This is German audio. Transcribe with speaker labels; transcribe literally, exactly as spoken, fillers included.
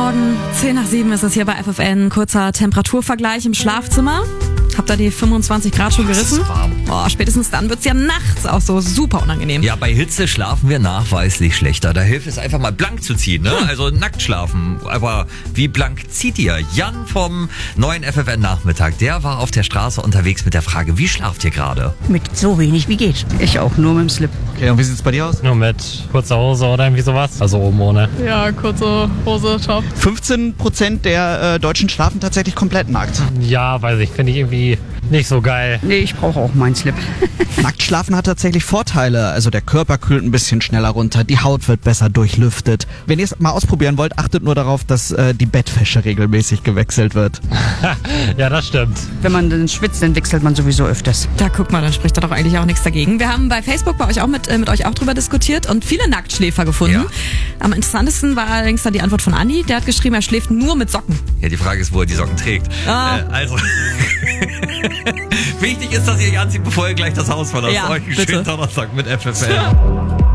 Speaker 1: Morgen, zehn nach sieben ist es hier bei F F N. Kurzer Temperaturvergleich im Schlafzimmer. Habt ihr die fünfundzwanzig Grad schon gerissen? Oh, spätestens dann wird's ja nachts auch so super unangenehm.
Speaker 2: Ja, bei Hitze schlafen wir nachweislich schlechter. Da hilft es einfach mal blank zu ziehen, ne? Hm. Also nackt schlafen. Aber wie blank zieht ihr? Jan vom neuen F F N-Nachmittag, der war auf der Straße unterwegs mit der Frage, wie schlaft ihr gerade?
Speaker 3: Mit so wenig wie geht. Ich auch, nur mit dem Slip.
Speaker 4: Okay, und wie sieht's bei dir aus?
Speaker 5: Nur mit kurzer Hose oder irgendwie sowas. Also oben ohne.
Speaker 6: Ja, kurze Hose, Top.
Speaker 4: fünfzehn Prozent der äh, Deutschen schlafen tatsächlich komplett nackt.
Speaker 5: Ja, weiß ich, finde ich irgendwie nicht so geil.
Speaker 3: Nee, ich brauche auch meinen Slip.
Speaker 4: Nackt schlafen hat tatsächlich Vorteile. Also der Körper kühlt ein bisschen schneller runter, die Haut wird besser durchlüftet. Wenn ihr es mal ausprobieren wollt, achtet nur darauf, dass äh, die Bettwäsche regelmäßig gewechselt wird.
Speaker 5: Ja, das stimmt.
Speaker 3: Wenn man dann schwitzt, dann wechselt man sowieso öfters.
Speaker 1: Da guck mal, dann spricht da doch eigentlich auch nichts dagegen. Wir haben bei Facebook bei euch auch mit, äh, mit euch auch drüber diskutiert und viele Nacktschläfer gefunden.
Speaker 2: Ja.
Speaker 1: Am interessantesten war allerdings dann die Antwort von Andi. Der hat geschrieben, er schläft nur mit Socken.
Speaker 2: Ja, die Frage ist, wo er die Socken trägt.
Speaker 1: Ah.
Speaker 2: Äh, also... Wichtig ist, dass ihr euch anzieht, bevor ihr gleich das Haus verlasst.
Speaker 1: Ja,
Speaker 2: Euch einen
Speaker 1: bitte.
Speaker 2: schönen Donnerstag mit F F N.